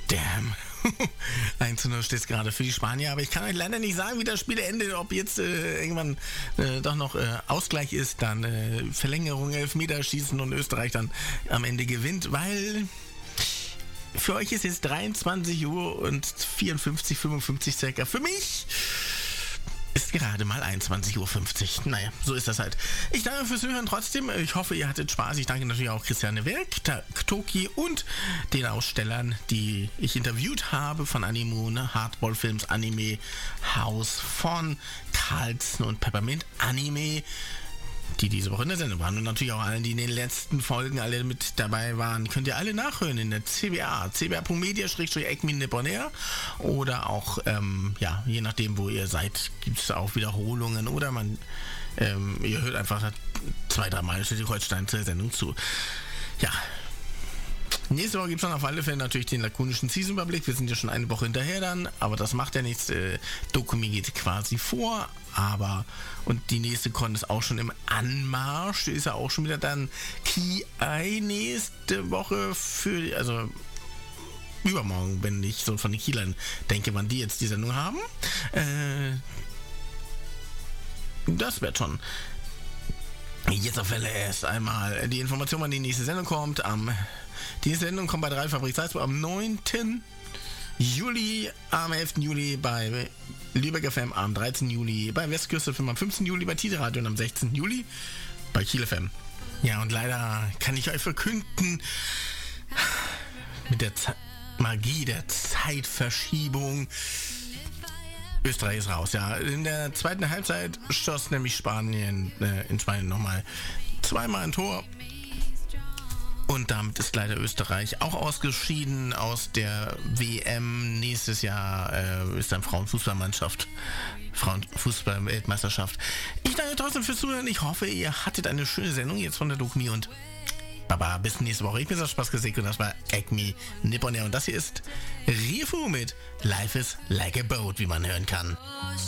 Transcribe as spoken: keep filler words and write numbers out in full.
Damn. eins zu null steht es gerade für die Spanier, aber ich kann euch leider nicht sagen, wie das Spiel endet, ob jetzt äh, irgendwann äh, doch noch äh, Ausgleich ist, dann äh, Verlängerung, Elfmeterschießen und Österreich dann am Ende gewinnt, weil für euch ist jetzt dreiundzwanzig Uhr und vierundfünfzig, fünfundfünfzig circa. Für mich ist gerade mal einundzwanzig Uhr fünfzig. Naja, so ist das halt. Ich danke fürs Hören trotzdem. Ich hoffe, ihr hattet Spaß. Ich danke natürlich auch Christiane Werk, Toki und den Ausstellern, die ich interviewt habe von Animoon, Hardball-Films, Anime House von Carlsen und Peppermint Anime, die diese Woche in der Sendung waren. Und natürlich auch allen, die in den letzten Folgen alle mit dabei waren. Könnt ihr alle nachhören in der C B A. c b a punkt media slash acme niponair oder auch, ähm, ja, je nachdem, wo ihr seid, gibt es auch Wiederholungen oder man, ähm, ihr hört einfach zwei, drei Mal Schleswig-Holstein zur Sendung zu. Ja. Nächste Woche gibt es dann auf alle Fälle natürlich den lakonischen Season-Überblick. Wir sind ja schon eine Woche hinterher dann, aber das macht ja nichts. Äh, Dokumi geht quasi vor, aber und die nächste Con ist auch schon im Anmarsch. Ist ja auch schon wieder dann Ki-Ai nächste Woche für, also übermorgen, wenn ich so von den Kielern denke, wann die jetzt die Sendung haben. Äh, das wird schon. Jetzt auf Fälle erst einmal die Information, wann die nächste Sendung kommt. Am, die nächste Sendung kommt bei der Radiofabrik Salzburg am neunten Juli, am elften Juli bei Lübeck F M, am dreizehnten Juli bei Westküste F M, am fünfzehnten Juli bei Tide Radio und am sechzehnten Juli bei Kiel F M. Ja, und leider kann ich euch verkünden, mit der Z- Magie der Zeitverschiebung, Österreich ist raus, ja. In der zweiten Halbzeit schoss nämlich Spanien äh, in Spanien nochmal zweimal ein Tor. Und damit ist leider Österreich auch ausgeschieden aus der W M. Nächstes Jahr äh, ist dann Frauenfußballmannschaft, Frauenfußball-Weltmeisterschaft. Ich danke trotzdem fürs Zuhören. Ich hoffe, ihr hattet eine schöne Sendung jetzt von der Dokumi und Baba, bis nächste Woche. Ich bin so Spaß gesegnet und das war Acme Niponair und das hier ist Rifu mit Life is like a Boat, wie man hören kann.